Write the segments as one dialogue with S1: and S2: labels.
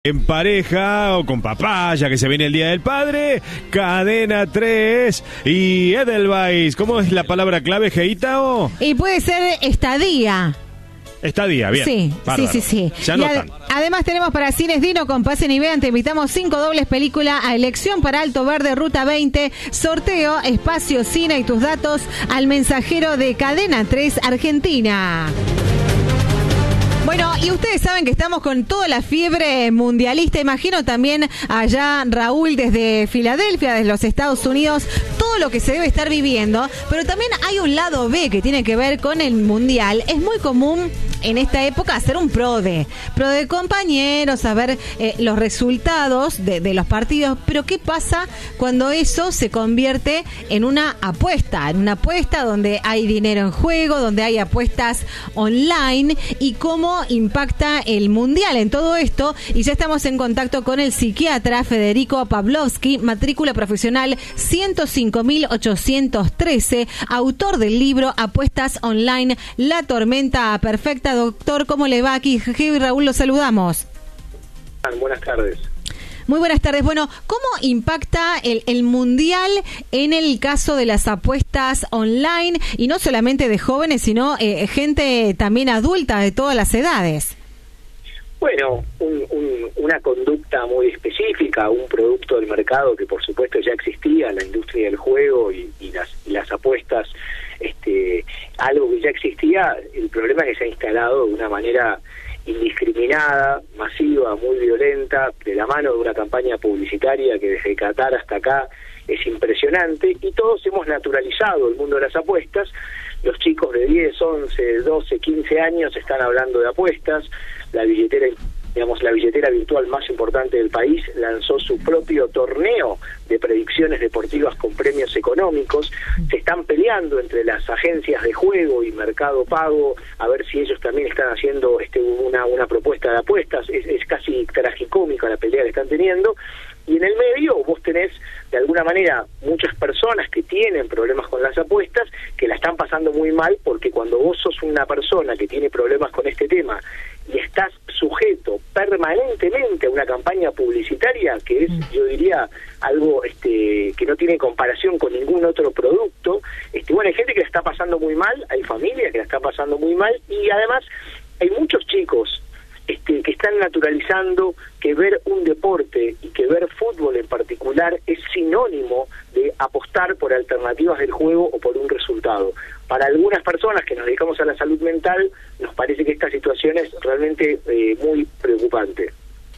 S1: En pareja o con papá, ya que se viene el Día del Padre, Cadena 3 y Edelweiss. ¿Cómo es la palabra clave, Geitao?
S2: Y puede ser estadía.
S1: Estadía, bien.
S2: Sí,
S1: bárbaro.
S2: sí.
S1: Ya anotan.
S2: Además tenemos para Cines Dino con Pasen y Vean, te invitamos 5 dobles película a elección para Alto Verde, Ruta 20, sorteo, espacio, cine y tus datos al mensajero de Cadena 3 Argentina. Bueno, y ustedes saben que estamos con toda la fiebre mundialista. Imagino también allá Raúl desde Filadelfia, desde los Estados Unidos, todo lo que se debe estar viviendo. Pero también hay un lado B que tiene que ver con el mundial. Es muy común en esta época hacer un pro de compañeros, saber los resultados de los partidos. Pero ¿qué pasa cuando eso se convierte en una apuesta? En una apuesta donde hay dinero en juego, donde hay apuestas online, y cómo impacta el mundial en todo esto. Y ya estamos en contacto con el psiquiatra Federico Pavlovsky, matrícula profesional 105.813, autor del libro Apuestas Online, La Tormenta Perfecta. Doctor, ¿cómo le va? Aquí Geo y Raúl los saludamos.
S3: Buenas tardes.
S2: Muy buenas tardes. Bueno, ¿cómo impacta el mundial en el caso de las apuestas online? Y no solamente de jóvenes, sino gente también adulta de todas las edades.
S3: Bueno, una conducta muy específica, un producto del mercado que por supuesto ya existía, la industria del juego y las apuestas, algo que ya existía. El problema es que se ha instalado de una manera indiscriminada, masiva, muy violenta, de la mano de una campaña publicitaria que desde Qatar hasta acá es impresionante, y todos hemos naturalizado el mundo de las apuestas. Los chicos de 10, 11, 12, 15 años están hablando de apuestas. La billetera virtual más importante del país lanzó su propio torneo de predicciones deportivas con premios económicos. Se están peleando entre las agencias de juego y Mercado Pago a ver si ellos también están haciendo una propuesta de apuestas. Es casi tragicómica la pelea que están teniendo. Y en el medio vos tenés, de alguna manera, muchas personas que tienen problemas con las apuestas, que la están pasando muy mal, porque cuando vos sos una persona que tiene problemas con este tema y estás sujeto permanentemente a una campaña publicitaria que es, yo diría, algo que no tiene comparación con ningún otro producto, bueno, hay gente que la está pasando muy mal, hay familias que la están pasando muy mal, y además hay muchos chicos que están naturalizando que ver un deporte y que ver fútbol en particular es sinónimo de apostar por alternativas del juego o por un resultado. Para algunas personas que nos dedicamos a la salud mental, nos parece que esta situación es realmente muy preocupante.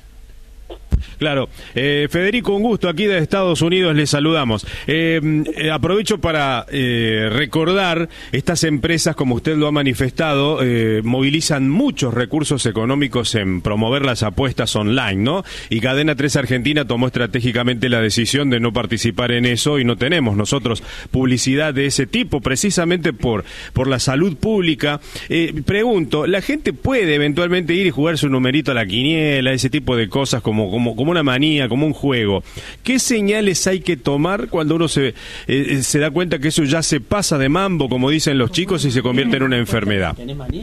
S1: Claro. Federico, un gusto. Aquí de Estados Unidos les saludamos. Aprovecho para recordar, estas empresas, como usted lo ha manifestado, movilizan muchos recursos económicos en promover las apuestas online, ¿no? Y Cadena 3 Argentina tomó estratégicamente la decisión de no participar en eso, y no tenemos nosotros publicidad de ese tipo, precisamente por la salud pública. Pregunto, ¿la gente puede eventualmente ir y jugar su numerito a la quiniela, ese tipo de cosas como una manía, como un juego? ¿Qué señales hay que tomar cuando uno se da cuenta que eso ya se pasa de mambo, como dicen los chicos, y se convierte en una enfermedad?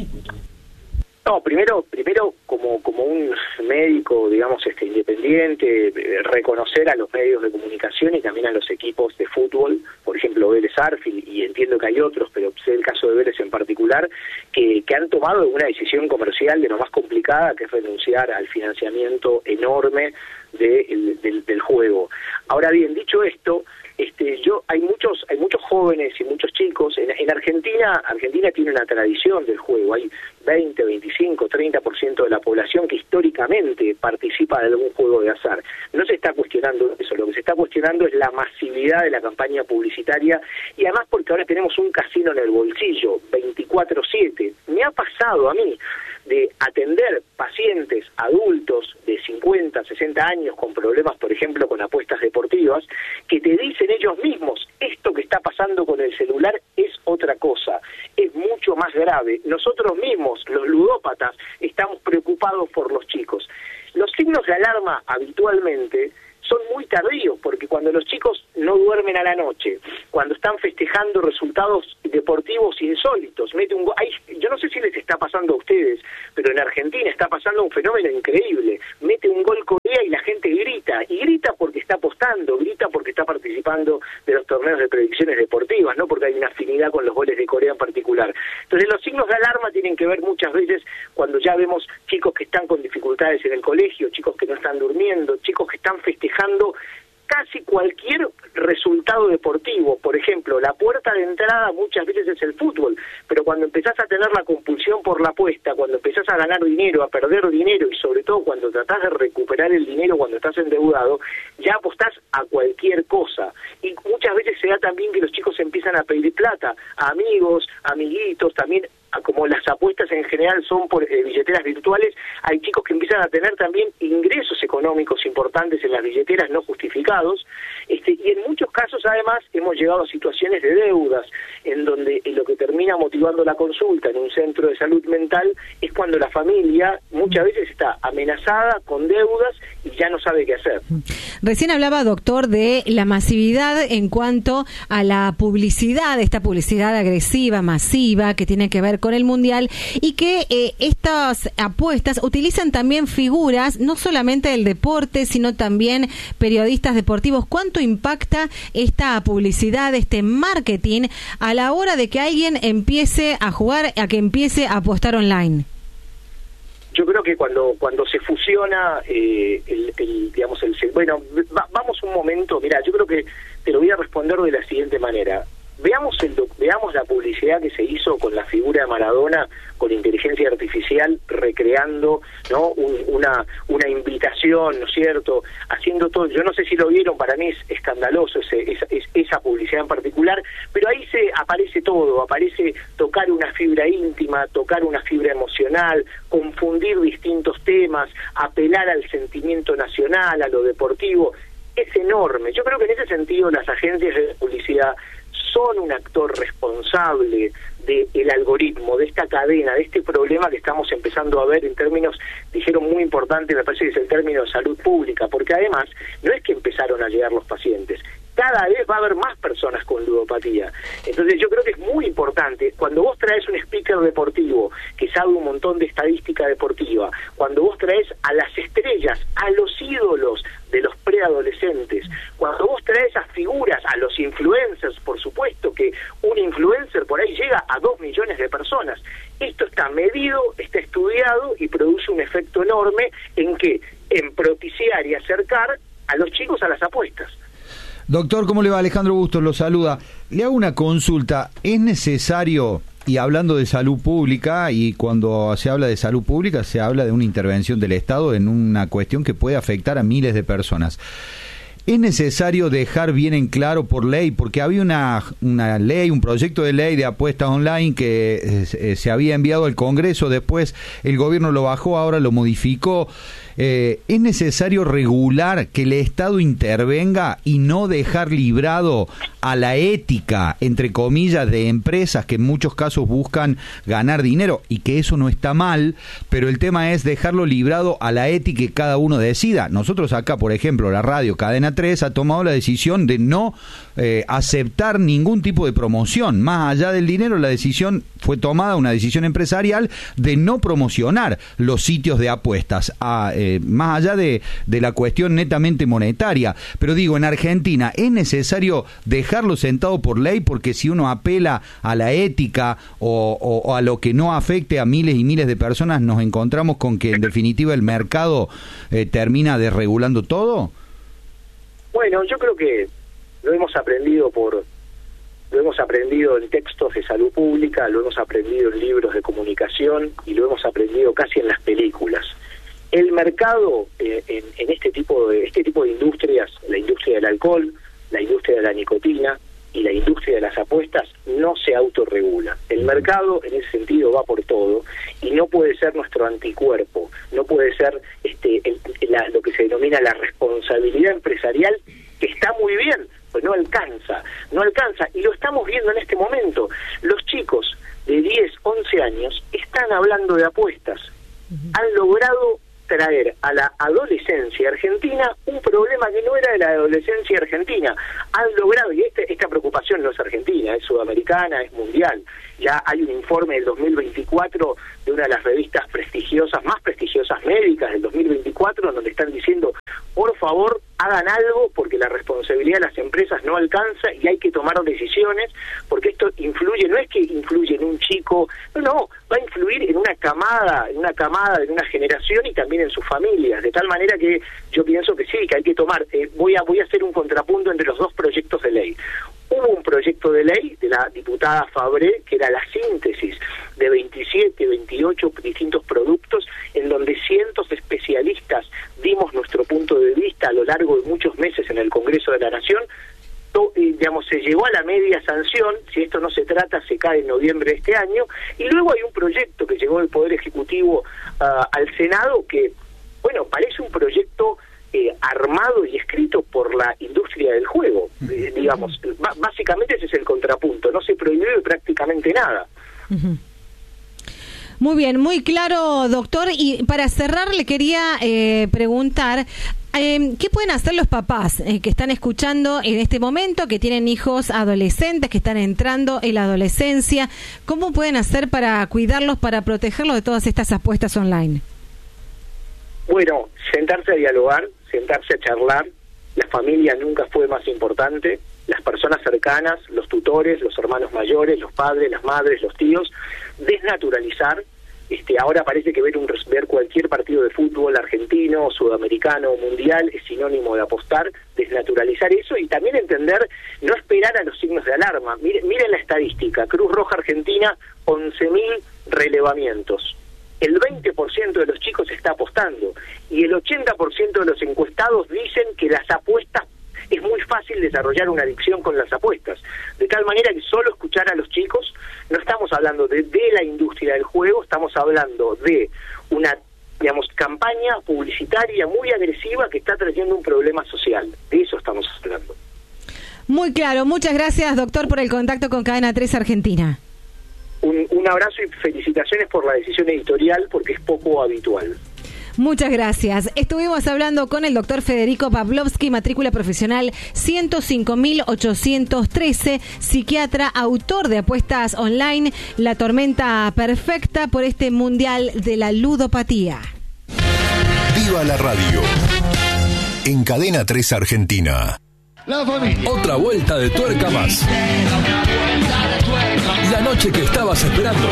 S3: No, primero como un médico, digamos, independiente, reconocer a los medios de comunicación y también a los equipos de fútbol, por ejemplo Vélez Arfield, y entiendo que hay otros, pero sé el caso de Vélez en particular, que han tomado una decisión comercial de lo más complicada, que es renunciar al financiamiento enorme del juego. Ahora bien, dicho esto, hay muchos jóvenes y muchos chicos en Argentina tiene una tradición del juego. Hay 20, 25, 30% de la población que históricamente participa de algún juego de azar. No se está cuestionando eso, lo que se está cuestionando es la masividad de la campaña publicitaria, y además porque ahora tenemos un casino en el bolsillo 24/7. Me ha pasado a mí de atender pacientes adultos de 50, 60 años con problemas, por ejemplo, con apuestas deportivas, que te dicen ellos mismos: esto que está pasando con el celular es otra cosa, es mucho más grave. Nosotros mismos, los ludópatas, estamos preocupados por los chicos. Los signos de alarma habitualmente son muy tardíos, porque cuando los chicos no duermen a la noche, cuando están festejando resultados deportivos insólitos, yo no sé si les está pasando a ustedes, pero en Argentina está pasando un fenómeno increíble, mete un gol Corea y la gente grita porque está apostando, grita porque está participando de los torneos de predicciones deportivas, no porque hay una afinidad con los goles de Corea en particular. Entonces los signos de alarma tienen que ver muchas veces cuando ya vemos chicos que están con dificultades en el colegio, chicos que no están durmiendo, chicos que están festejando casi cualquier resultado deportivo. Por ejemplo, la puerta de entrada muchas veces es el fútbol, pero cuando empezás a tener la compulsión por la apuesta, cuando empezás a ganar dinero, a perder dinero y sobre todo cuando tratás de recuperar el dinero cuando estás endeudado, ya apostás a cualquier cosa. Y muchas veces se da también que los chicos empiezan a pedir plata a amigos, amiguitos, también como las apuestas en general son por billeteras virtuales, hay chicos que empiezan a tener también ingresos económicos importantes en las billeteras no justificados, y en muchos casos además hemos llegado a situaciones de deudas, en donde lo que termina motivando la consulta en un centro de salud mental es cuando la familia muchas veces está amenazada con deudas y ya no sabe qué hacer.
S2: Recién hablaba, doctor, de la masividad en cuanto a la publicidad, esta publicidad agresiva, masiva, que tiene que ver con el Mundial, y que estas apuestas utilizan también figuras, no solamente del deporte, sino también periodistas deportivos. ¿Cuánto impacta esta publicidad, este marketing, a la hora de que alguien empiece a jugar, a que empiece a apostar online?
S3: Yo creo que cuando se fusiona vamos un momento, mira, yo creo que te lo voy a responder de la siguiente manera. Veamos la publicidad que se hizo con la figura de Maradona con inteligencia artificial, recreando, ¿no?, una invitación, ¿no es cierto?, haciendo todo. Yo no sé si lo vieron, para mí es escandaloso esa publicidad en particular, pero ahí aparece todo, aparece tocar una fibra íntima, tocar una fibra emocional, confundir distintos temas, apelar al sentimiento nacional, a lo deportivo. Es enorme. Yo creo que en ese sentido las agencias de publicidad son un actor responsable del algoritmo, de esta cadena, de este problema que estamos empezando a ver en términos, dijeron muy importante, me parece que es el término de salud pública, porque además no es que empezaron a llegar los pacientes, cada vez va a haber más personas con ludopatía. Entonces yo creo que es muy importante, cuando vos traes un speaker deportivo que sabe un montón de estadística deportiva, cuando vos traes a las estrellas, a los ídolos de los preadolescentes, cuando vos traes a figuras, a los influencers, por supuesto que un influencer por ahí llega a 2 millones de personas. Esto está medido, está estudiado y produce un efecto enorme en propiciar y acercar a los chicos a las apuestas.
S4: Doctor, ¿cómo le va? Alejandro Bustos lo saluda. Le hago una consulta. ¿Es necesario, y hablando de salud pública, y cuando se habla de salud pública se habla de una intervención del Estado en una cuestión que puede afectar a miles de personas, es necesario dejar bien en claro por ley, porque había una ley, un proyecto de ley de apuestas online que se había enviado al Congreso, después el gobierno lo bajó, ahora lo modificó? ¿Es necesario regular, que el Estado intervenga y no dejar librado a la ética, entre comillas, de empresas que en muchos casos buscan ganar dinero, y que eso no está mal, pero el tema es dejarlo librado a la ética y que cada uno decida? Nosotros acá, por ejemplo, la radio Cadena 3 ha tomado la decisión de no aceptar ningún tipo de promoción. Más allá del dinero, la decisión fue tomada, una decisión empresarial, de no promocionar los sitios de apuestas, más allá de la cuestión netamente monetaria. Pero digo, en Argentina, ¿es necesario dejarlo sentado por ley? Porque si uno apela a la ética o a lo que no afecte a miles y miles de personas, nos encontramos con que en definitiva el mercado termina desregulando todo.
S3: Bueno, yo creo que lo hemos aprendido en textos de salud pública, lo hemos aprendido en libros de comunicación y lo hemos aprendido casi en las películas. El mercado en este tipo de industrias, la industria del alcohol, la industria de la nicotina y la industria de las apuestas, no se autorregula. El mercado en ese sentido va por todo y no puede ser nuestro anticuerpo, no puede ser lo que se denomina la responsabilidad empresarial, que está muy bien, pues no alcanza, y lo estamos viendo en este momento. Los chicos de 10, 11 años están hablando de apuestas, han logrado traer a la adolescencia argentina un problema que no era de la adolescencia argentina. Han logrado, y esta preocupación no es argentina, es sudamericana, es mundial. Ya hay un informe del 2024 de una de las revistas más prestigiosas médicas del 2024, donde están diciendo, por favor, hagan algo porque la responsabilidad de las empresas no alcanza y hay que tomar decisiones, porque esto influye, no es que influye en un chico, no, va a influir en una camada, en una generación y también en sus familias, de tal manera que yo pienso que sí, que hay que tomar, voy a hacer un contrapunto entre los dos proyectos de ley. Hubo un proyecto de ley de la diputada Fabré, que era la síntesis de 27, 28 distintos productos, en donde cientos de especialistas dimos nuestro punto de vista a lo largo de muchos meses en el Congreso de la Nación. Se llegó a la media sanción, si esto no se trata, se cae en noviembre de este año, y luego hay un proyecto que llegó del Poder Ejecutivo al Senado que, bueno, parece un proyecto armado y escrito por la industria del juego, básicamente ese es el contrapunto, no se prohíbe prácticamente nada.
S2: Uh-huh. Muy bien, muy claro, doctor, y para cerrar le quería preguntar, ¿qué pueden hacer los papás que están escuchando en este momento, que tienen hijos adolescentes, que están entrando en la adolescencia? ¿Cómo pueden hacer para cuidarlos, para protegerlos de todas estas apuestas online?
S3: Bueno, sentarse a dialogar, sentarse a charlar. La familia nunca fue más importante. Las personas cercanas, los tutores, los hermanos mayores, los padres, las madres, los tíos, desnaturalizar. Ahora parece que ver cualquier partido de fútbol argentino, sudamericano, mundial es sinónimo de apostar, desnaturalizar eso y también entender, no esperar a los signos de alarma. Miren la estadística, Cruz Roja Argentina, 11.000 relevamientos. El 20% de los chicos está apostando y el 80% de los encuestados dicen que las apuestas, es muy fácil desarrollar una adicción con las apuestas, de tal manera que solo escuchar a los chicos, no estamos hablando de la industria del juego, estamos hablando de una, campaña publicitaria muy agresiva que está trayendo un problema social, de eso estamos hablando.
S2: Muy claro, muchas gracias, doctor, por el contacto con Cadena 3 Argentina.
S3: Un abrazo y felicitaciones por la decisión editorial, porque es poco habitual.
S2: Muchas gracias. Estuvimos hablando con el doctor Federico Pavlovsky, matrícula profesional 105.813, psiquiatra, autor de apuestas online, La Tormenta Perfecta, por este Mundial de la Ludopatía.
S5: Viva la radio. En Cadena 3 Argentina.
S6: La familia. Otra vuelta de tuerca más. La noche que estabas esperando.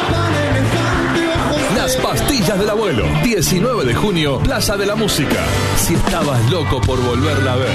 S6: Las pastillas del abuelo. 19 de junio, Plaza de la Música. Si estabas loco por volverla a ver.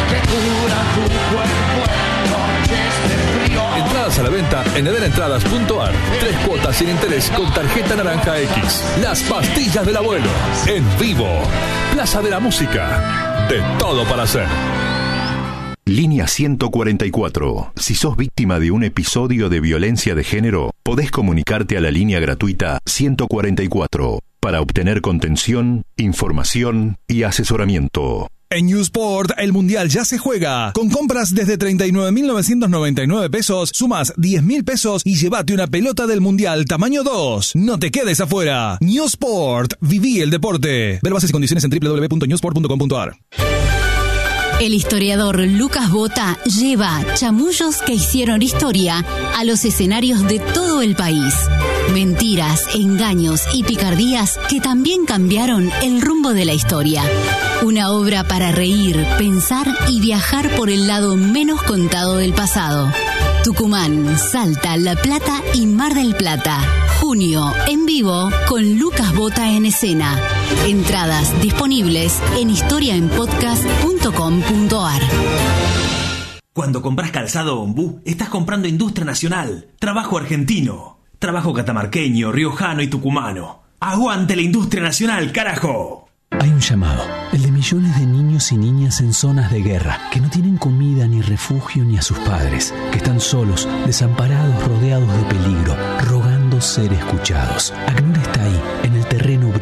S6: Entradas a la venta en edenentradas.ar. 3 cuotas sin interés con tarjeta naranja X. Las pastillas del abuelo. En vivo. Plaza de la Música. De todo para hacer.
S5: Línea 144. Si sos víctima de un episodio de violencia de género, podés comunicarte a la línea gratuita 144 para obtener contención, información y asesoramiento.
S7: En Newsport, el Mundial ya se juega. Con compras desde 39.999 pesos, sumas 10.000 pesos y llévate una pelota del Mundial tamaño 2. No te quedes afuera. Newsport, viví el deporte. Ver bases y condiciones en www.newsport.com.ar.
S8: El historiador Lucas Bota lleva chamullos que hicieron historia a los escenarios de todo el país. Mentiras, engaños y picardías que también cambiaron el rumbo de la historia. Una obra para reír, pensar y viajar por el lado menos contado del pasado. Tucumán, Salta, La Plata y Mar del Plata. Junio, en vivo, con Lucas Bota en escena. Entradas disponibles en historiaenpodcast.com.ar.
S9: Cuando compras calzado Ombú, estás comprando industria nacional, trabajo argentino, trabajo catamarqueño, riojano y tucumano. ¡Aguante la industria nacional, carajo!
S10: Hay un llamado, el de millones de niños y niñas en zonas de guerra, que no tienen comida ni refugio ni a sus padres, que están solos, desamparados, rodeados de peligro, rogando ser escuchados. ACNUR está ahí, en el terreno, brindando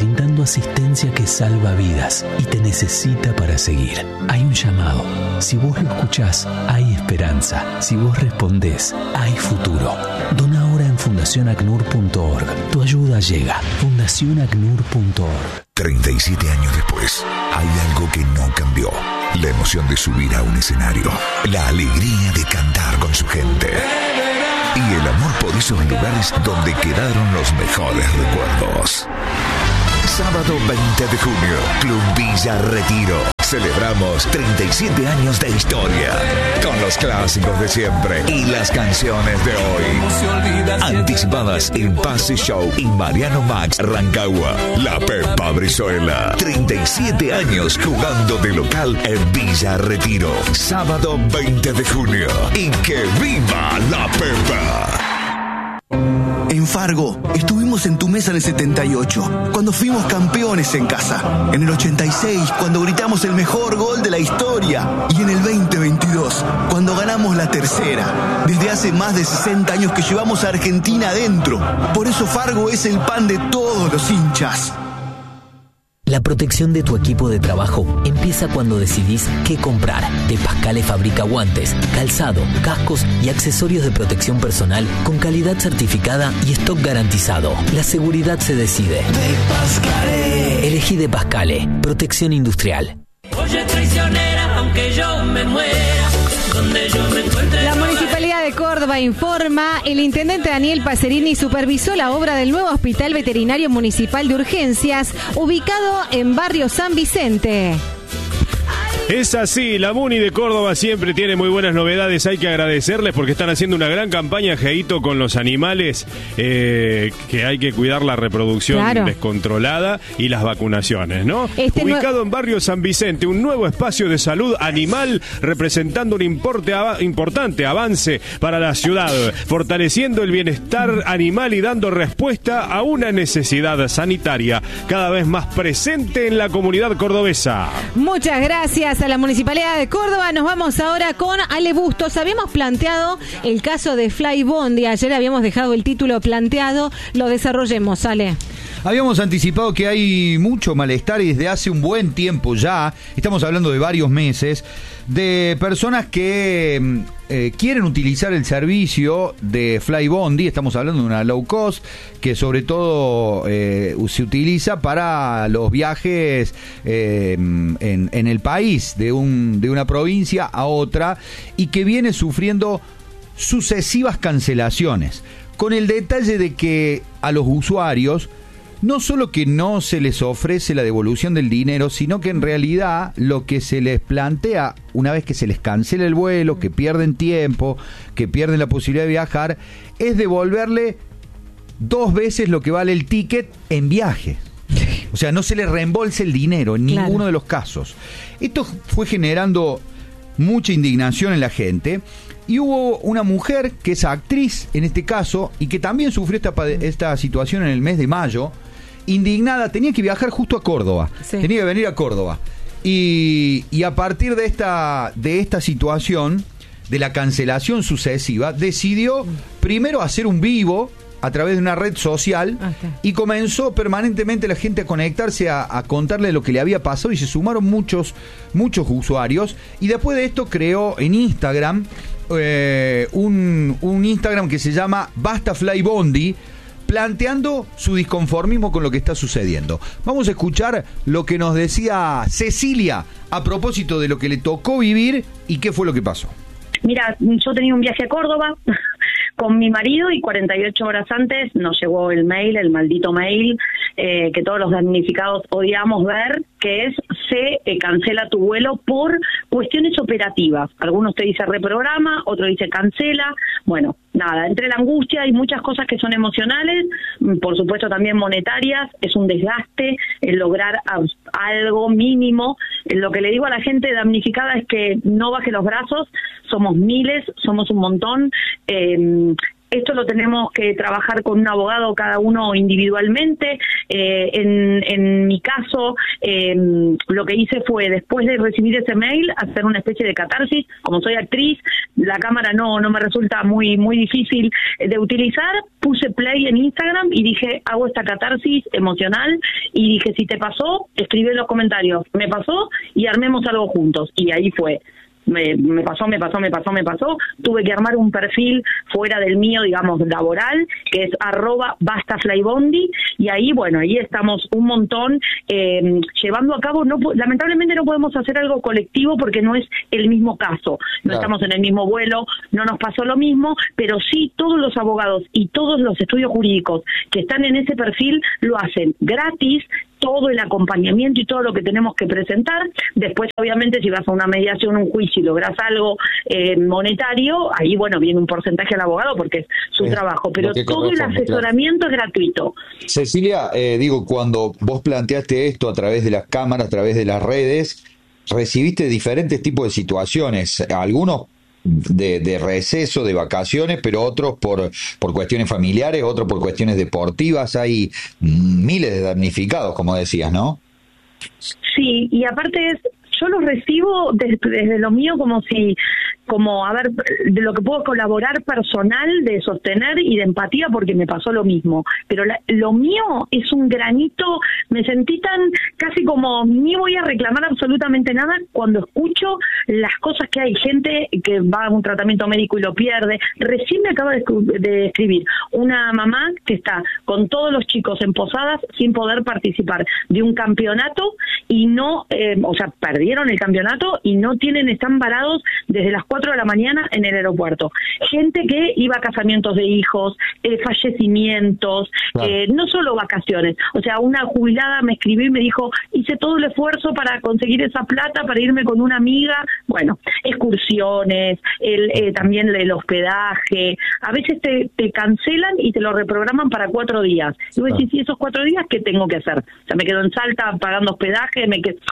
S10: dando asistencia que salva vidas y te necesita para seguir. Hay un llamado. Si vos lo escuchás, hay esperanza. Si vos respondés, hay futuro. Dona ahora en fundacionacnur.org. Tu ayuda llega. fundacionacnur.org.
S11: 37 años después, hay algo que no cambió. La emoción de subir a un escenario. La alegría de cantar con su gente. Y el amor por esos lugares donde quedaron los mejores recuerdos. Sábado 20 de junio, Club Villa Retiro. Celebramos 37 años de historia, con los clásicos de siempre y las canciones de hoy. Anticipadas en Pase Show y Mariano Max Rancagua. La Pepa Brizuela. 37 años jugando de local en Villa Retiro. Sábado 20 de junio. Y que viva la Pepa.
S12: En Fargo, estuvimos en tu mesa en el 78, cuando fuimos campeones en casa. En el 86, cuando gritamos el mejor gol de la historia. Y en el 2022, cuando ganamos la tercera. Desde hace más de 60 años que llevamos a Argentina adentro. Por eso Fargo es el pan de todos los hinchas.
S13: La protección de tu equipo de trabajo empieza cuando decidís qué comprar. De Pascale fabrica guantes, calzado, cascos y accesorios de protección personal con calidad certificada y stock garantizado. La seguridad se decide. De Pascale. Elegí De Pascale. Protección industrial.
S14: Oye, traicionera, aunque yo me muera, donde yo me encuentre.
S2: La Municipalidad de Córdoba informa, el intendente Daniel Pacerini supervisó la obra del nuevo Hospital Veterinario Municipal de Urgencias, ubicado en barrio San Vicente.
S1: Es así, la Muni de Córdoba siempre tiene muy buenas novedades, hay que agradecerles porque están haciendo una gran campaña, Geito, con los animales, que hay que cuidar la reproducción descontrolada y las vacunaciones, ¿no? Ubicado en barrio San Vicente, un nuevo espacio de salud animal representando un importante avance para la ciudad, fortaleciendo el bienestar animal y dando respuesta a una necesidad sanitaria cada vez más presente en la comunidad cordobesa.
S2: Muchas gracias a la Municipalidad de Córdoba. Nos vamos ahora con Ale Bustos. Habíamos planteado el caso de Fly Bondi. Ayer habíamos dejado el título planteado. Lo desarrollemos, Ale.
S4: Habíamos anticipado que hay mucho malestar y desde hace un buen tiempo ya, estamos hablando de varios meses, de personas que quieren utilizar el servicio de Fly Bondi. Estamos hablando de una low cost que sobre todo se utiliza para los viajes en el país, de una provincia a otra, y que viene sufriendo sucesivas cancelaciones, con el detalle de que a los usuarios no solo que no se les ofrece la devolución del dinero, sino que en realidad lo que se les plantea una vez que se les cancela el vuelo, que pierden tiempo, que pierden la posibilidad de viajar, es devolverle 2 veces lo que vale el ticket en viaje. O sea, no se les reembolsa el dinero en ninguno de los casos. Esto fue generando mucha indignación en la gente. Y hubo una mujer que es actriz en este caso y que también sufrió esta situación en el mes de mayo. Indignada, tenía que viajar justo a Córdoba, tenía que venir a Córdoba y a partir de esta situación de la cancelación sucesiva decidió primero hacer un vivo a través de una red social y comenzó permanentemente la gente a conectarse a contarle lo que le había pasado y se sumaron muchos usuarios y después de esto creó en Instagram un Instagram que se llama Basta Fly Bondi, planteando su disconformismo con lo que está sucediendo. Vamos a escuchar lo que nos decía Cecilia a propósito de lo que le tocó vivir y qué fue lo que pasó.
S15: Mira, yo tenía un viaje a Córdoba con mi marido y 48 horas antes nos llegó el maldito mail, que todos los damnificados odiamos ver, que es se cancela tu vuelo por cuestiones operativas. Algunos te dicen reprograma, otro dice cancela. Bueno, nada, entre la angustia y muchas cosas que son emocionales, por supuesto también monetarias, es un desgaste el lograr algo mínimo. Lo que le digo a la gente damnificada es que no baje los brazos, somos miles, somos un montón. esto lo tenemos que trabajar con un abogado cada uno individualmente. En mi caso, lo que hice fue, después de recibir ese mail, hacer una especie de catarsis. Como soy actriz, la cámara no me resulta muy difícil de utilizar. Puse play en Instagram y dije, hago esta catarsis emocional, y dije, si te pasó, escribe en los comentarios, me pasó, y armemos algo juntos. Y ahí fue. Me pasó, tuve que armar un perfil fuera del mío, digamos, laboral, que es @bastaflybondi, y ahí estamos un montón llevando a cabo. Lamentablemente no podemos hacer algo colectivo porque no es el mismo caso, no estamos en el mismo vuelo, no nos pasó lo mismo, pero sí todos los abogados y todos los estudios jurídicos que están en ese perfil lo hacen gratis, todo el acompañamiento y todo lo que tenemos que presentar. Después, obviamente, si vas a una mediación, un juicio y logras algo monetario, ahí, viene un porcentaje al abogado porque es su trabajo. Pero todo el asesoramiento es gratuito.
S4: Cecilia, cuando vos planteaste esto a través de las cámaras, a través de las redes, recibiste diferentes tipos de situaciones, algunos de receso, de vacaciones, pero otros por cuestiones familiares, otros por cuestiones deportivas. Hay miles de damnificados, como decías, ¿no?
S15: Sí, y aparte yo los recibo desde lo mío de lo que puedo colaborar personal, de sostener y de empatía, porque me pasó lo mismo. Pero lo mío es un granito, me sentí tan casi como ni voy a reclamar absolutamente nada cuando escucho las cosas que hay gente que va a un tratamiento médico y lo pierde. Recién me acaba de escribir una mamá que está con todos los chicos en Posadas sin poder participar de un campeonato y no, perdieron el campeonato y están varados desde las 4 de la mañana en el aeropuerto. Gente que iba a casamientos de hijos, fallecimientos, no solo vacaciones. Una jubilada me escribió y me dijo, hice todo el esfuerzo para conseguir esa plata para irme con una amiga. Excursiones, también el hospedaje. A veces te cancelan y te lo reprograman para 4 días. Y vos decís, ¿y esos 4 días qué tengo que hacer? Me quedo en Salta pagando hospedaje,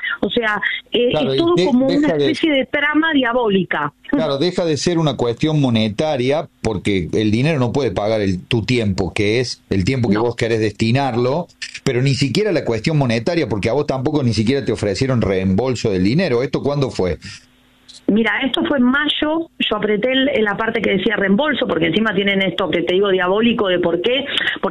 S15: es todo como una especie de trama diabólica.
S4: Claro, deja de ser una cuestión monetaria, porque el dinero no puede pagar tu tiempo, que es el tiempo que vos querés destinarlo, pero ni siquiera la cuestión monetaria, porque a vos tampoco ni siquiera te ofrecieron reembolso del dinero. ¿Esto cuándo fue?
S15: Mira, esto fue en mayo, yo apreté la parte que decía reembolso, porque encima tienen esto que te digo diabólico de por qué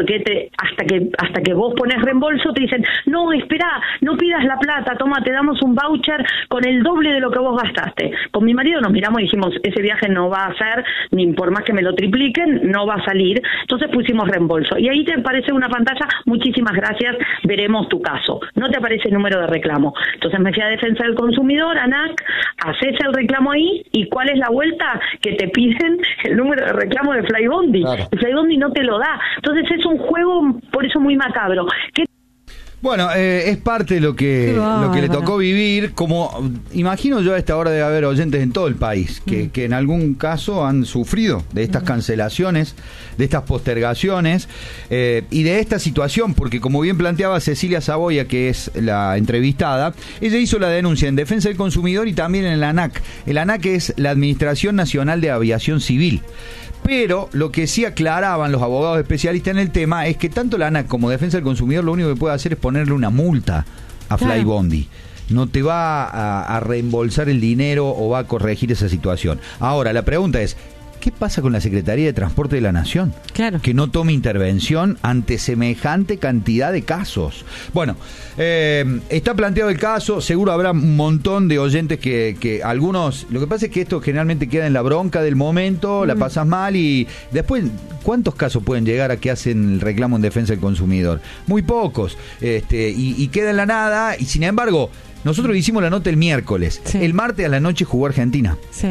S15: hasta que vos pones reembolso te dicen, no, espera, no pidas la plata, toma, te damos un voucher con el doble de lo que vos gastaste. Con mi marido nos miramos y dijimos, ese viaje no va a ser, ni por más que me lo tripliquen, no va a salir, entonces pusimos reembolso. Y ahí te aparece una pantalla, muchísimas gracias, veremos tu caso. No te aparece el número de reclamo. Entonces me fui a Defensa del Consumidor, ANAC, haces el reclamo ahí, y ¿cuál es la vuelta? Que te piden el número de reclamo de Flybondi. Claro. El Flybondi no te lo da. Entonces es un juego, por eso muy macabro.
S4: Bueno, es parte de lo que le tocó vivir. Como imagino yo, a esta hora debe haber oyentes en todo el país que en algún caso han sufrido de estas cancelaciones, de estas postergaciones y de esta situación, porque como bien planteaba Cecilia Saboya, que es la entrevistada, ella hizo la denuncia en Defensa del Consumidor y también en el ANAC. El ANAC es la Administración Nacional de Aviación Civil. Pero lo que sí aclaraban los abogados especialistas en el tema es que tanto la ANAC como Defensa del Consumidor lo único que puede hacer es ponerle una multa a Flybondi. No te va a reembolsar el dinero o va a corregir esa situación. Ahora, la pregunta es, ¿qué pasa con la Secretaría de Transporte de la Nación? Claro. Que no tome intervención ante semejante cantidad de casos. Bueno, está planteado el caso, seguro habrá un montón de oyentes que algunos... Lo que pasa es que esto generalmente queda en la bronca del momento, la pasas mal y después, ¿cuántos casos pueden llegar a que hacen el reclamo en defensa del consumidor? Muy pocos. Y queda en la nada, y sin embargo, nosotros hicimos la nota el miércoles. Sí. El martes a la noche jugó Argentina. Sí.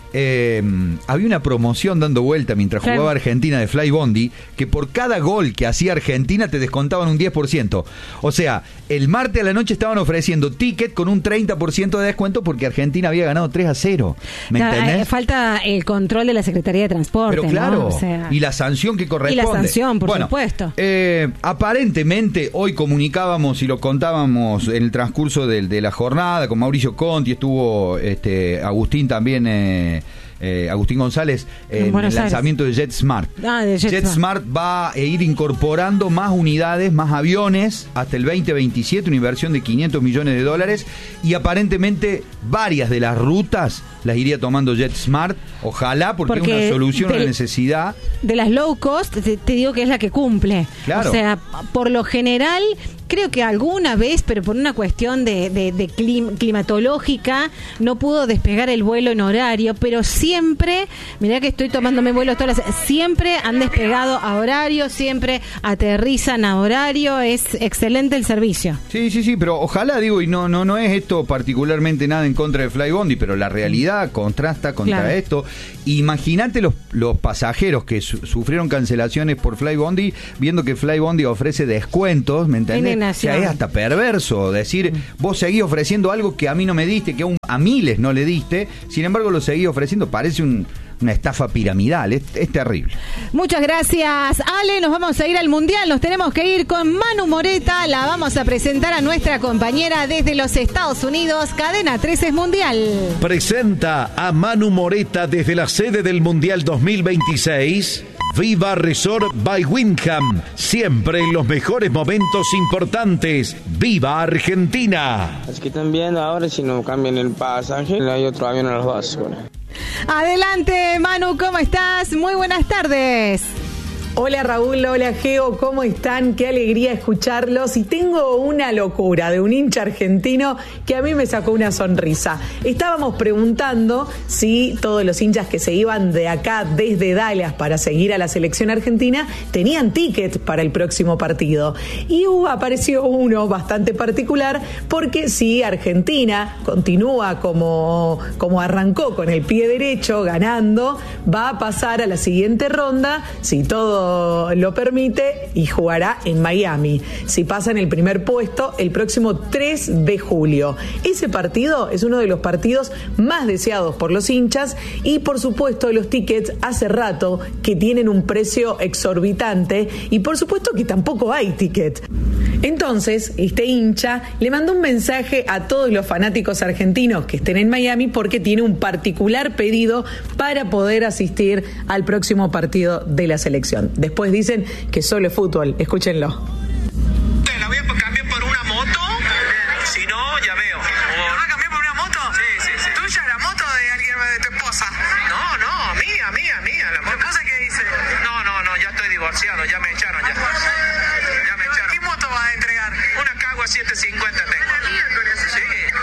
S4: Había una promoción dando vuelta mientras jugaba Argentina de Flybondi, que por cada gol que hacía Argentina te descontaban un 10%. O sea, el martes a la noche estaban ofreciendo ticket con un 30% de descuento porque Argentina había ganado 3-0. ¿Me entendés?
S2: Falta el control de la Secretaría de Transporte.
S4: Pero claro,
S2: ¿no? O sea,
S4: y la sanción que corresponde.
S2: Y la sanción, por supuesto.
S4: Aparentemente, hoy comunicábamos y lo contábamos en el transcurso de la jornada con Mauricio Conti, estuvo Agustín también Agustín González, en el lanzamiento de JetSmart.
S2: De
S4: JetSmart va a ir incorporando más unidades, más aviones, hasta el 2027, una inversión de $500 millones, y aparentemente varias de las rutas las iría tomando JetSmart, ojalá, porque es una solución a la necesidad.
S2: De las low cost, te digo que es la que cumple.
S4: Claro.
S2: O sea, por lo general, creo que alguna vez, pero por una cuestión de climatológica, no pudo despegar el vuelo en horario, pero siempre, mirá que estoy tomándome vuelos siempre han despegado a horario, siempre aterrizan a horario, es excelente el servicio.
S4: Sí, pero ojalá, digo, y no es esto particularmente nada en contra de Flybondi, pero la realidad contrasta contra esto. Imagínate los pasajeros que sufrieron cancelaciones por Flybondi, viendo que Flybondi ofrece descuentos, ¿me entendés? O sea, es hasta perverso decir, vos seguís ofreciendo algo que a mí no me diste, que a miles no le diste, sin embargo lo seguís ofreciendo, parece una estafa piramidal, es terrible.
S2: Muchas gracias, Ale. Nos vamos a ir al Mundial, nos tenemos que ir con Manu Moreta, la vamos a presentar a nuestra compañera desde los Estados Unidos. Cadena 3 es Mundial.
S16: Presenta a Manu Moreta desde la sede del Mundial 2026. Viva Resort by Wyndham, siempre en los mejores momentos importantes. ¡Viva Argentina!
S17: Así que están viendo ahora si no cambian el pasaje, hay otro avión a las 2.
S2: Adelante, Manu, ¿cómo estás? Muy buenas tardes.
S18: Hola Raúl, hola Geo, ¿cómo están? Qué alegría escucharlos. Y tengo una locura de un hincha argentino que a mí me sacó una sonrisa. Estábamos preguntando si todos los hinchas que se iban de acá desde Dallas para seguir a la selección argentina tenían ticket para el próximo partido. Y apareció uno bastante particular, porque si Argentina continúa como arrancó, con el pie derecho, ganando, va a pasar a la siguiente ronda, si todo lo permite, y jugará en Miami. Si pasa en el primer puesto el próximo 3 de julio. Ese partido es uno de los partidos más deseados por los hinchas, y por supuesto los tickets hace rato que tienen un precio exorbitante, y por supuesto que tampoco hay ticket. Entonces, este hincha le mandó un mensaje a todos los fanáticos argentinos que estén en Miami, porque tiene un particular pedido para poder asistir al próximo partido de la selección. Después dicen que solo es fútbol. Escúchenlo.
S19: La voy a cambiar por una moto. Si no, ya veo. ¿Vas a cambiar por una moto? Sí. ¿Tuya la moto de alguien, de tu esposa? No, mía. ¿La esposa qué dice? No, ya estoy divorciado, ya me echaron ya. ¿Qué moto vas a entregar? Una Cagua 750 tengo. Sí.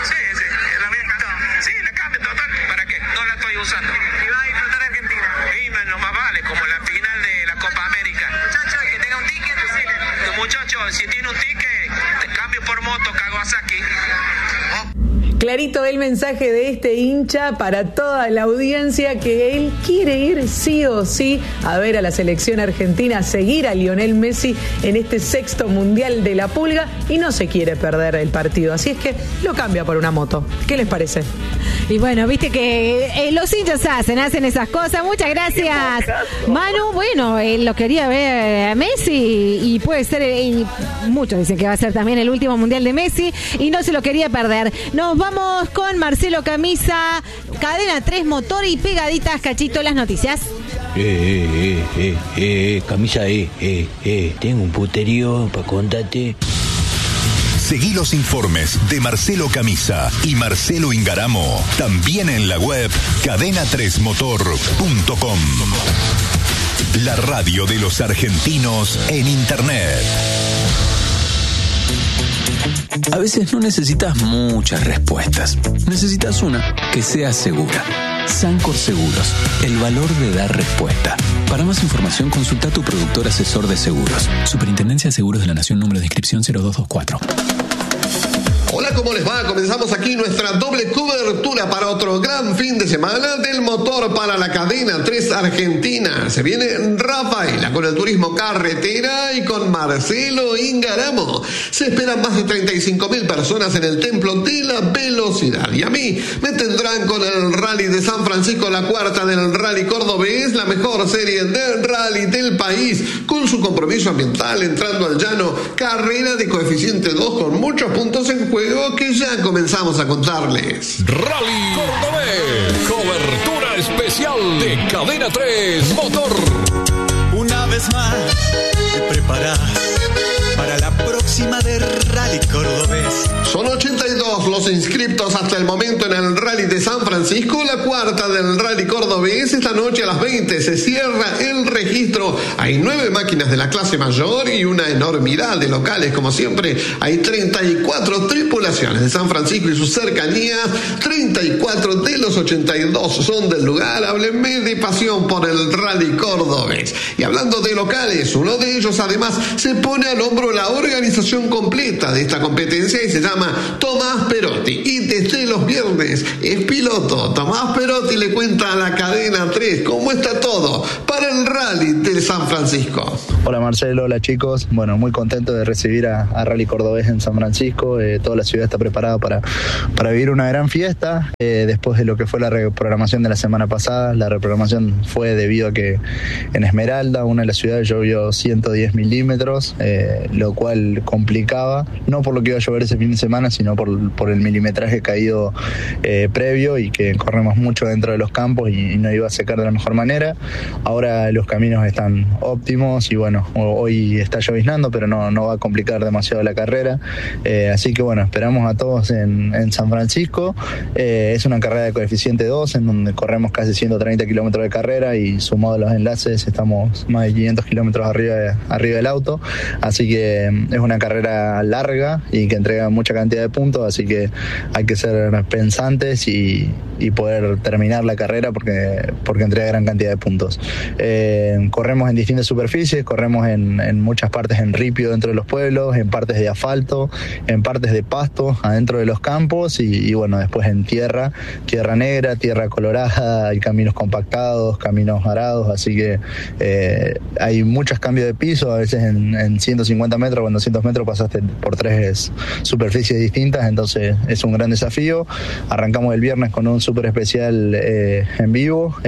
S19: La voy a cambiar. Sí, la cambio total. ¿Para qué? No la estoy usando. ¿Y vas a disfrutar de Argentina? Sí, no más vale, como la final de la Copa América. Muchachos, que tenga un ticket, muchachos, si tiene un ticket, te cambio por moto Kawasaki.
S18: Clarito el mensaje de este hincha para toda la audiencia, que él quiere ir sí o sí a ver a la selección argentina, seguir a Lionel Messi en este 6º Mundial de la Pulga, y no se quiere perder el partido. Así es que lo cambia por una moto. ¿Qué les parece?
S2: Y bueno, viste que los hinchas hacen esas cosas. Muchas gracias, Manu. Bueno, lo quería ver a Messi, y puede ser, y muchos dicen que va a ser también el último Mundial de Messi, y no se lo quería perder. Nos vamos con Marcelo Camisa, Cadena 3 Motor, y pegaditas, Cachito, las noticias.
S20: Camisa, tengo un puterío para contarte.
S5: Seguí los informes de Marcelo Camisa y Marcelo Ingaramo también en la web cadena3motor.com. La radio de los argentinos en Internet.
S10: A veces no necesitas muchas respuestas. Necesitas una que sea segura. Sancor Seguros, el valor de dar respuesta. Para más información, consulta a tu productor asesor de seguros. Superintendencia de Seguros de la Nación, número de inscripción 0224.
S21: Hola, ¿cómo les va? Comenzamos aquí nuestra doble cobertura para otro gran fin de semana del motor para la Cadena 3 Argentina. Se viene Rafaela con el turismo carretera y con Marcelo Ingaramo. Se esperan más de 35.000 personas en el Templo de la Velocidad. Y a mí me tendrán con el Rally de San Francisco, la cuarta del Rally Cordobés, la mejor serie del rally del país, con su compromiso ambiental, entrando al llano, carrera de coeficiente 2 con muchos puntos en juego que ya comenzamos a contarles.
S6: Rally Cordobés, cobertura especial de Cadena 3 Motor.
S3: Una vez más te preparas para la próxima de Rally Cordobés.
S21: Son 82 los inscriptos hasta el momento en el Rally de San Francisco, la cuarta del Rally Cordobés. Esta noche a las 20 se cierra el registro. Hay 9 máquinas de la clase mayor y una enormidad de locales. Como siempre, hay 34 tripulaciones de San Francisco y sus cercanías. 34 de los 82 son del lugar. Háblenme de pasión por el Rally Cordobés. Y hablando de locales, uno de ellos además se pone al hombro la organización completa de esta competencia y se llama Tomás Perotti, y desde los viernes es piloto. Tomás Perotti le cuenta a la Cadena 3 cómo está todo para el Rally de San Francisco.
S22: Hola Marcelo, hola chicos. Bueno, muy contento de recibir a Rally Cordobés en San Francisco. Toda la ciudad está preparada para vivir una gran fiesta. Después de lo que fue la reprogramación de la semana pasada, la reprogramación fue debido a que en Esmeralda, una de las ciudades, llovió 110 milímetros, lo cual complicaba, no por lo que iba a llover ese fin de semana, sino por el milimetraje caído previo, y que corremos mucho dentro de los campos y no iba a secar de la mejor manera. Ahora los caminos están óptimos y bueno, hoy está lloviznando, pero no va a complicar demasiado la carrera. Así que bueno, esperamos a todos en San Francisco. Es una carrera de coeficiente 2, en donde corremos casi 130 kilómetros de carrera y sumado a los enlaces estamos más de 500 kilómetros arriba del auto. Así que es una carrera larga y que entrega mucha cantidad de puntos, así que hay que ser pensantes y poder terminar la carrera porque entrega gran cantidad de puntos. Corremos en distintas superficies, corremos en muchas partes en ripio dentro de los pueblos, en partes de asfalto, en partes de pasto adentro de los campos y bueno, después en tierra negra, tierra colorada, hay caminos compactados, caminos arados, así que hay muchos cambios de piso, a veces en 150 metros o en 200 metros pasaste por 3 superficies distintas, entonces es un gran desafío. Arrancamos el viernes con un súper especial en vivo,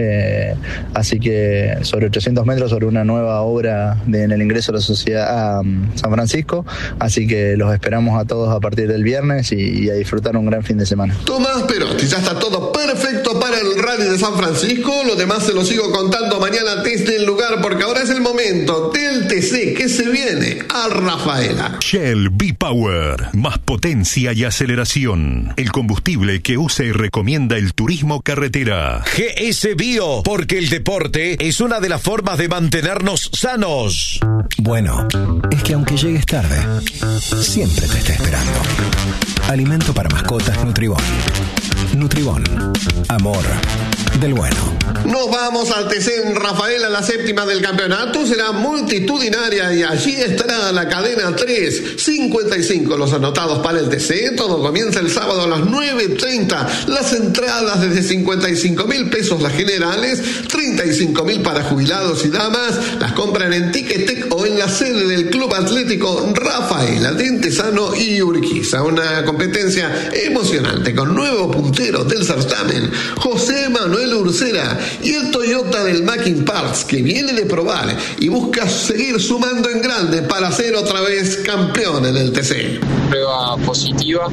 S22: así que sobre 800 metros, sobre una nueva obra en el ingreso a la sociedad a San Francisco, así que los esperamos a todos a partir del viernes y a disfrutar un gran fin de semana.
S21: Tomás Perotti, ya está todo perfecto para el Rally de San Francisco. Lo demás se lo sigo contando mañana desde el lugar, porque ahora es el momento del TC que se viene a Rafaela.
S5: Shell V-Power, más potencia y aceleración. El combustible que usa y recomienda el turismo carretera.
S16: GS Bio, porque el deporte es una de las formas de mantenernos sanos.
S10: Bueno, es que aunque llegues tarde, siempre te está esperando. Alimento para mascotas Nutribón. Nutribón, amor del bueno.
S21: Nos vamos al TC en Rafaela, la séptima del campeonato. Será multitudinaria y allí estará la Cadena 3. 55 los anotados para el TC. Todo comienza el sábado a las 9:30. Las entradas desde 55.000 pesos las generales, 35.000 para jubilados y damas. Las compran en Ticketek o en la sede del Club Atlético Rafaela de Entesano y Urquiza. Una competencia emocionante con nuevo puntero del certamen, José Manuel Ursera, y el Toyota del Mackin Parts, que viene de probar y busca seguir sumando en grande para ser otra vez campeón en el TC.
S23: Prueba positiva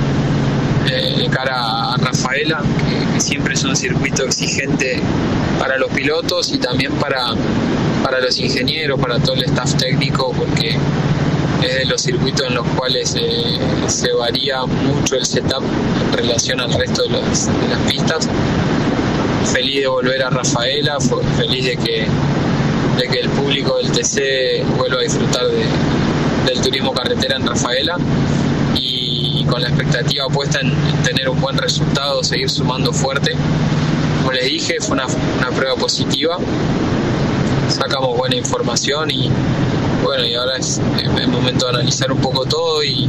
S23: de cara a Rafaela, que siempre es un circuito exigente para los pilotos y también para los ingenieros, para todo el staff técnico, porque es de los circuitos en los cuales se varía mucho el setup en relación al resto de las pistas. Feliz de volver a Rafaela, feliz de que el público del TC vuelva a disfrutar del turismo carretera en Rafaela, y con la expectativa puesta en tener un buen resultado, seguir sumando fuerte. Como les dije, fue una prueba positiva, sacamos buena información y bueno, y ahora es el momento de analizar un poco todo y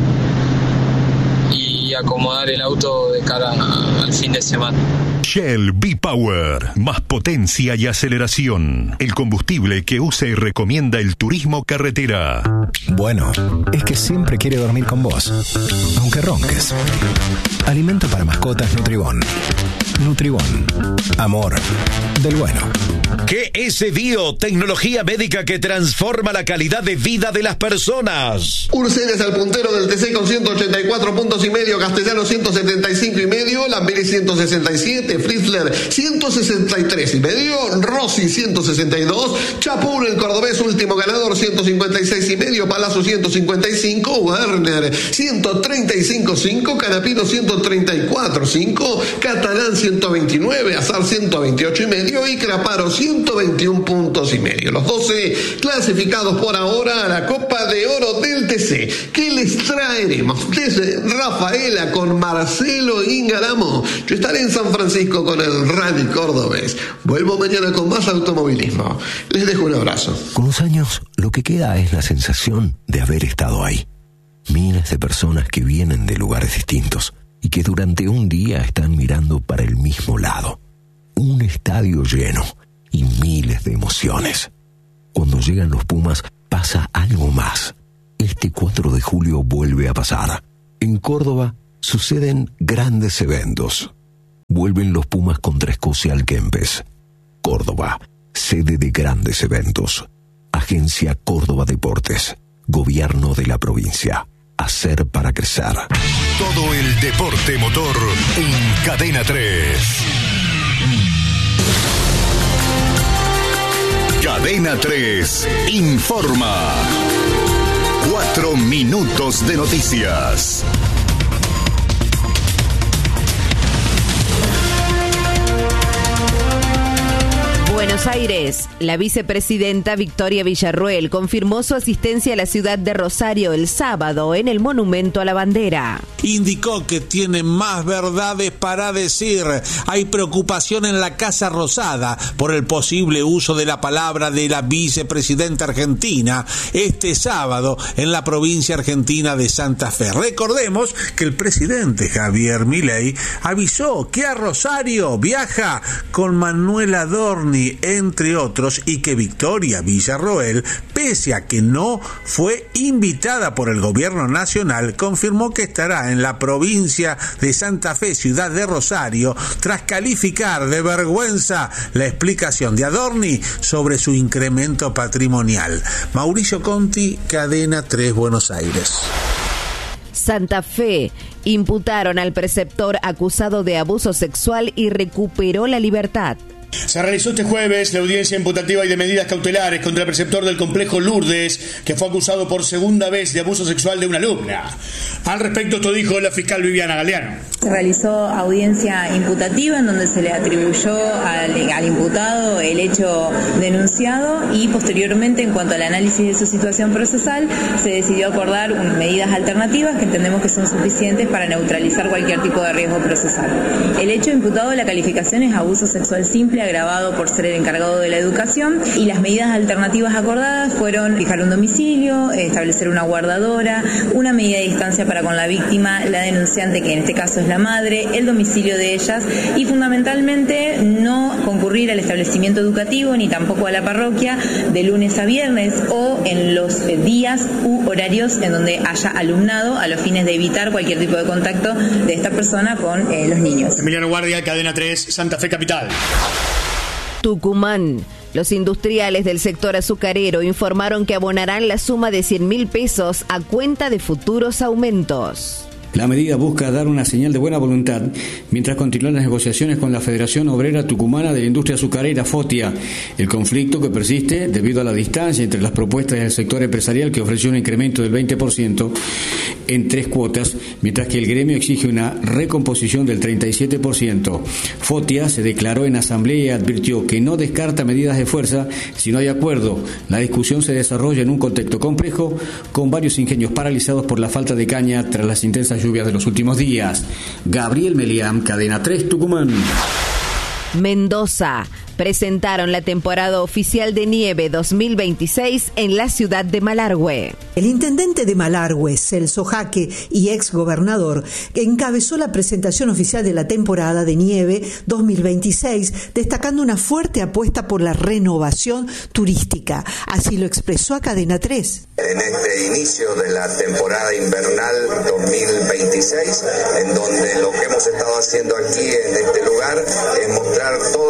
S23: acomodar el auto de cara al fin de semana.
S5: Shell V-Power, más potencia y aceleración. El combustible que usa y recomienda el turismo carretera.
S10: Bueno, es que siempre quiere dormir con vos, aunque ronques. Alimento para mascotas Nutribón. Nutribón, amor del bueno.
S16: GS Bio, tecnología médica que transforma la calidad de vida de las personas.
S21: Ursera es el puntero del TC con 184 puntos y medio, Castellano 175 y medio, Lamberti Pirelli 167, Fritzler 163,5, Rossi 162, Chapur el cordobés último ganador 156,5, Palazzo 155, Werner 135,5, Canapino 134,5, Catalán 129, Azar 128,5 y Craparo 121,5 puntos. Los 12 clasificados por ahora a la Copa de Oro del TC, que les traeremos desde Rafaela con Marcelo Ingaramo. Yo estaré en San Francisco con el Rally Cordobés. Vuelvo mañana con más automovilismo. Les dejo un abrazo.
S5: Con los años, lo que queda es la sensación de haber estado ahí. Miles de personas que vienen de lugares distintos y que durante un día están mirando para el mismo lado. Un estadio lleno y miles de emociones. Cuando llegan los Pumas, pasa algo más. Este 4 de julio vuelve a pasar. En Córdoba suceden grandes eventos. Vuelven los Pumas contra Escocia al Kempes. Córdoba, sede de grandes eventos. Agencia Córdoba Deportes. Gobierno de la provincia. Hacer para crecer.
S6: Todo el deporte motor en Cadena 3. Cadena 3 informa. 4 minutos de noticias.
S7: Buenos Aires, la vicepresidenta Victoria Villarruel confirmó su asistencia a la ciudad de Rosario el sábado en el Monumento a la Bandera.
S8: Indicó que tiene más verdades para decir. Hay preocupación en la Casa Rosada por el posible uso de la palabra de la vicepresidenta argentina este sábado en la provincia argentina de Santa Fe. Recordemos que el presidente Javier Milei avisó que a Rosario viaja con Manuel Adorni, entre otros, y que Victoria Villarroel, pese a que no fue invitada por el gobierno nacional, confirmó que estará en la provincia de Santa Fe, ciudad de Rosario, tras calificar de vergüenza la explicación de Adorni sobre su incremento patrimonial. Mauricio Conti, Cadena 3, Buenos Aires.
S7: Santa Fe. Imputaron al preceptor acusado de abuso sexual y recuperó la libertad.
S9: Se realizó este jueves la audiencia imputativa y de medidas cautelares contra el preceptor del complejo Lourdes, que fue acusado por segunda vez de abuso sexual de una alumna. Al respecto, esto dijo la fiscal Viviana Galeano.
S24: Se realizó audiencia imputativa en donde se le atribuyó al imputado el hecho denunciado y posteriormente, en cuanto al análisis de su situación procesal, se decidió acordar medidas alternativas que entendemos que son suficientes para neutralizar cualquier tipo de riesgo procesal. El hecho imputado, la calificación es abuso sexual simple agravado por ser el encargado de la educación, y las medidas alternativas acordadas fueron fijar un domicilio, establecer una guardadora, una medida de distancia para con la víctima, la denunciante, que en este caso es la madre, el domicilio de ellas, y fundamentalmente no concurrir al establecimiento educativo ni tampoco a la parroquia de lunes a viernes o en los días u horarios en donde haya alumnado, a los fines de evitar cualquier tipo de contacto de esta persona con los niños.
S9: Emiliano Guardia, Cadena 3, Santa Fe Capital.
S7: Tucumán. Los industriales del sector azucarero informaron que abonarán la suma de 100.000 pesos a cuenta de futuros aumentos.
S25: La medida busca dar una señal de buena voluntad mientras continúan las negociaciones con la Federación Obrera Tucumana de la Industria Azucarera, FOTIA. El conflicto que persiste debido a la distancia entre las propuestas del sector empresarial, que ofreció un incremento del 20% en 3 cuotas, mientras que el gremio exige una recomposición del 37%. FOTIA se declaró en asamblea y advirtió que no descarta medidas de fuerza si no hay acuerdo. La discusión se desarrolla en un contexto complejo, con varios ingenios paralizados por la falta de caña tras las intensas lluvias de los últimos días. Gabriel Meliam, Cadena 3, Tucumán.
S7: Mendoza. Presentaron la temporada oficial de nieve 2026 en la ciudad de Malargüe.
S26: El intendente de Malargüe, Celso Jaque, y ex gobernador, encabezó la presentación oficial de la temporada de nieve 2026, destacando una fuerte apuesta por la renovación turística. Así lo expresó a Cadena 3.
S27: En este inicio de la temporada invernal 2026, en donde lo que hemos estado haciendo aquí en este lugar es mostrar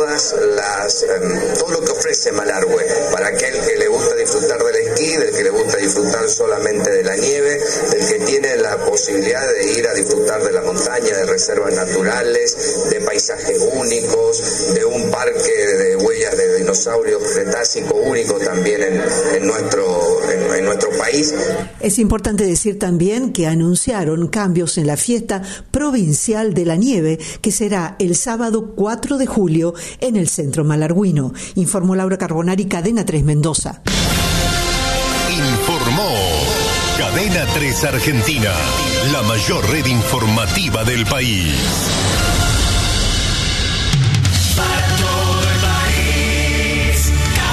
S27: todo lo que ofrece Malargüe para aquel que le gusta disfrutar del esquí, del que le gusta disfrutar solamente de la nieve, del que tiene la posibilidad posibilidad de ir a disfrutar de la montaña, de reservas naturales, de paisajes únicos, de un parque de huellas de dinosaurios cretácico único también en nuestro país.
S26: Es importante decir también que anunciaron cambios en la fiesta provincial de la nieve, que será el sábado 4 de julio en el Centro Malargüino. Informó Laura Carbonari, Cadena 3 Mendoza.
S5: Informó Cadena 3 Argentina, la mayor red informativa del país.
S3: Para todo el país,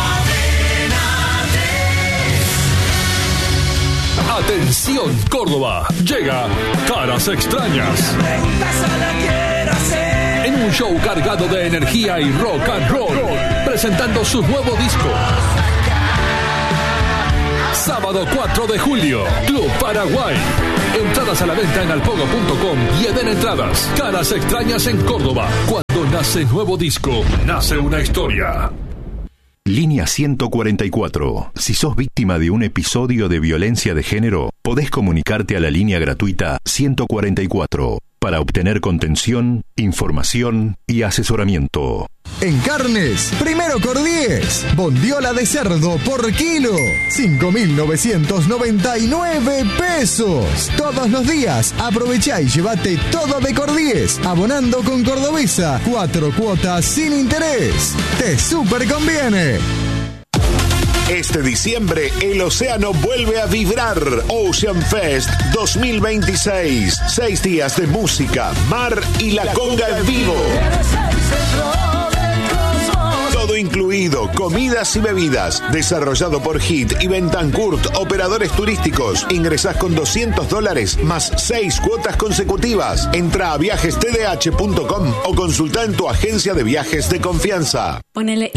S3: Cadena 3.
S6: Atención Córdoba, llega Caras Extrañas. En un show cargado de energía y rock and roll, presentando su nuevo disco. Sábado 4 de julio, Club Paraguay. Entradas a la venta en alpogo.com y Eden Entradas. Caras Extrañas en Córdoba. Cuando nace nuevo disco, nace una historia.
S5: Línea 144. Si sos víctima de un episodio de violencia de género, podés comunicarte a la línea gratuita 144 para obtener contención, información y asesoramiento.
S1: En carnes, primero Cordies. Bondiola de cerdo por kilo, 5.999 pesos. Todos los días, aprovechá y llévate todo de Cordies. Abonando con Cordobesa, 4 cuotas sin interés. Te súper conviene.
S4: Este diciembre el océano vuelve a vibrar. Ocean Fest 2026. 6 días de música, mar y la conga en vivo. Todo incluido, comidas y bebidas. Desarrollado por HIT y Bentancourt, operadores turísticos. Ingresás con $200 más 6 cuotas consecutivas. Entra a viajestdh.com o consulta en tu agencia de viajes de confianza.
S11: Ponele